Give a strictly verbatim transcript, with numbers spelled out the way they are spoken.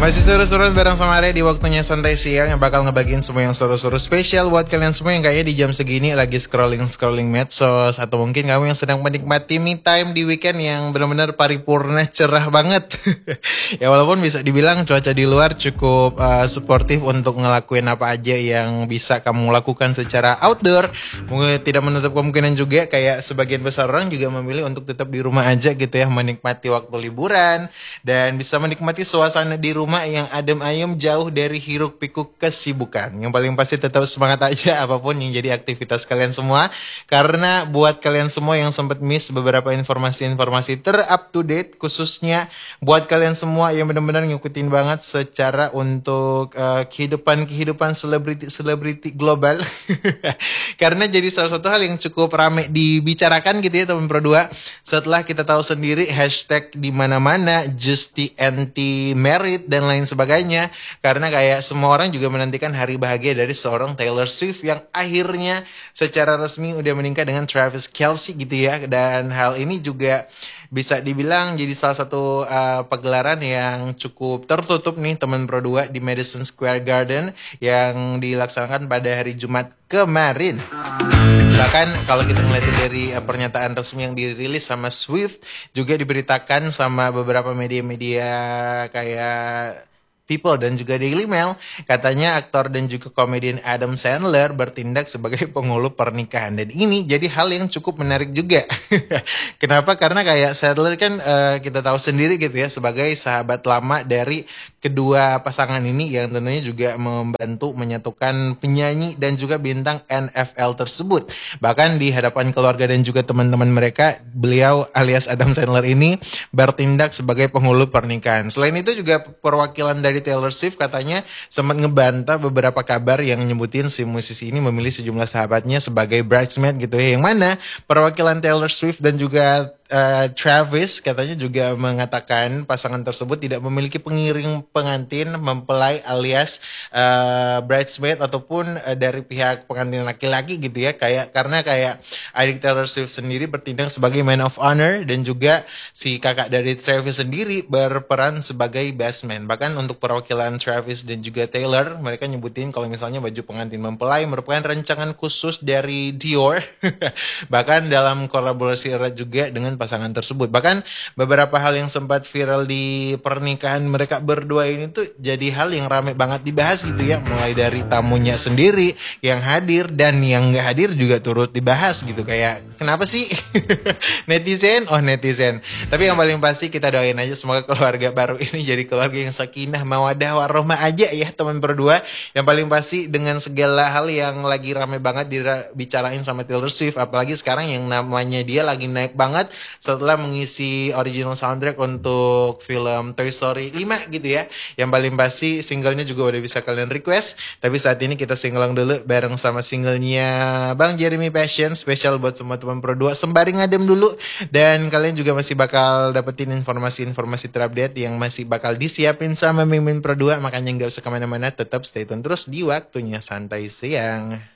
Masih seru-seruan bareng sama Arya di waktunya santai siang yang bakal ngebagiin semua yang seru-seru spesial buat kalian semua yang kayaknya di jam segini lagi scrolling-scrolling medsos atau mungkin kamu yang sedang menikmati me time di weekend yang benar-benar paripurna cerah banget. Ya walaupun bisa dibilang cuaca di luar cukup uh, suportif untuk ngelakuin apa aja yang bisa kamu lakukan secara outdoor. Mungkin tidak menutup kemungkinan juga kayak sebagian besar orang juga memilih untuk tetap di rumah aja gitu ya, menikmati waktu liburan dan bisa menikmati suasana di rumah yang adem ayem jauh dari hiruk pikuk kesibukan. Yang paling pasti tetap semangat aja apapun yang jadi aktivitas kalian semua. Karena buat kalian semua yang sempat miss beberapa informasi-informasi ter-up to date, khususnya buat kalian semua yang benar-benar ngikutin banget secara untuk uh, kehidupan-kehidupan selebriti-selebriti global. Karena jadi salah satu hal yang cukup rame dibicarakan gitu ya teman Pro dua. Setelah kita tahu sendiri hashtag di mana-mana Justy anti merit dan lain sebagainya, karena kayak semua orang juga menantikan hari bahagia dari seorang Taylor Swift yang akhirnya secara resmi udah menikah dengan Travis Kelce gitu ya. Dan hal ini juga bisa dibilang jadi salah satu uh, pagelaran yang cukup tertutup nih teman Pro dua di Madison Square Garden yang dilaksanakan pada hari Jumat kemarin. Bahkan kalau kita ngeliat dari uh, pernyataan resmi yang dirilis sama Swift, juga diberitakan sama beberapa media-media kayak People dan juga Daily Mail, katanya aktor dan juga komedian Adam Sandler bertindak sebagai penghulu pernikahan. Dan ini jadi hal yang cukup menarik juga. Kenapa? Karena kayak Sandler kan uh, kita tahu sendiri gitu ya, sebagai sahabat lama dari kedua pasangan ini yang tentunya juga membantu menyatukan penyanyi dan juga bintang N F L tersebut. Bahkan di hadapan keluarga dan juga teman-teman mereka, beliau alias Adam Sandler ini bertindak sebagai penghulu pernikahan. Selain itu juga perwakilan dari Taylor Swift katanya sempat ngebantah beberapa kabar yang nyebutin si musisi ini memilih sejumlah sahabatnya sebagai bridesmaid gitu ya. Yang mana perwakilan Taylor Swift dan juga uh, Travis katanya juga mengatakan pasangan tersebut tidak memiliki pengiring pengantin mempelai alias uh, bridesmaid ataupun uh, dari pihak pengantin laki-laki gitu ya. Kayak karena kayak adik Taylor Swift sendiri bertindak sebagai man of honor dan juga si kakak dari Travis sendiri berperan sebagai best man. Bahkan untuk perwakilan Travis dan juga Taylor, mereka nyebutin kalau misalnya baju pengantin mempelai merupakan rancangan khusus dari Dior. Bahkan dalam kolaborasi erat juga dengan pasangan tersebut. Bahkan beberapa hal yang sempat viral di pernikahan mereka berdua ini tuh jadi hal yang ramai banget dibahas gitu ya. Mulai dari tamunya sendiri yang hadir dan yang gak hadir juga turut dibahas gitu. Kayak kenapa sih netizen? Oh netizen. Tapi yang paling pasti kita doain aja semoga keluarga baru ini jadi keluarga yang sakinah mawadah warohmah aja ya teman berdua. Yang paling pasti dengan segala hal yang lagi rame banget dibicarain sama Taylor Swift, apalagi sekarang yang namanya dia lagi naik banget setelah mengisi original soundtrack untuk film Toy Story lima gitu ya. Yang paling pasti singlenya juga udah bisa kalian request. Tapi saat ini kita singlang dulu bareng sama singlenya Bang Jeremy Passion, spesial buat semua teman Pro dua. Sembari ngadem dulu, dan kalian juga masih bakal dapetin informasi-informasi terupdate yang masih bakal disiapin sama Mimin Pro dua. Makanya gak usah kemana-mana, tetap stay tune terus di waktunya santai siang.